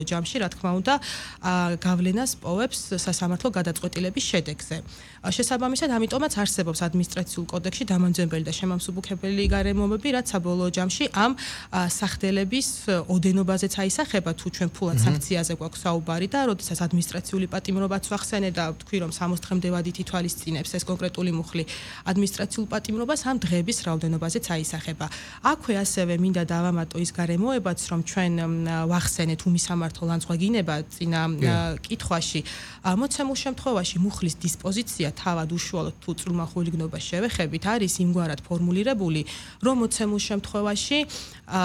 ჯამში, რა თქმა უნდა, გავლენას პოვებს სასამართლო გადაწყვეტილების შედეგზე. შესაბამისად, ამიტომაც არსებობს ადმინისტრაციულ კოდექსში დამამძიმებელი და შემამსუბუქებელი გარემოებები, რაც საბოლოო ჯამში ამ სახდელების ოდენობაზეც აისახება, თუ ჩვენ ფულად სანქციაზე გვაქვს საუბარი და როდესაც ადმინისტრაციული პატიმრობაც ვახსენე და ვთქვი, რომ 60 დღემდე ვადით ითვალისწინებს ეს კონკრეტული მუხლი ადმინისტრაციულ პატიმრობას ამ დღეების რაოდენობაზეც აისახება. აქვე ასევე მინდა დავამატო ის გარემოებაც, რომ ჩვენ ვახსენეთ უმისამართო ლანძღვაგინება წინა კითხვაში, მოცემულ შემთხვევაში მუხლის დისპოზიცია თავად უშუალოდ თუ წვრილმა ხულიგნობას შევეხებით არის იმგვარად ფორმულირებული, რომ მოცემულ შემთხვევაში